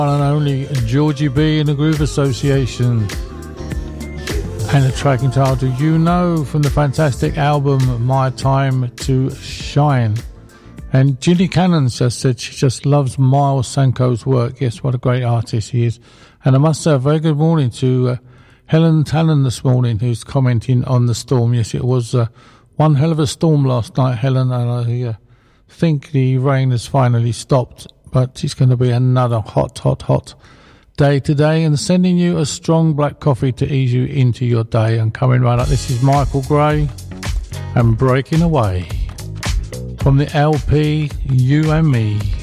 And only Georgie B and the Groove Association, and the track entitled You Know from the fantastic album My Time to Shine. And Ginny Cannon just said she just loves Miles Sanko's work. Yes, what a great artist he is. And I must say a very good morning to Helen Talon this morning, who's commenting on the storm. Yes, it was one hell of a storm last night, Helen, and I think the rain has finally stopped. But it's going to be another hot day today, and sending you a strong black coffee to ease you into your day. And coming right up, this is Michael Gray and Breaking Away from the LP You and Me.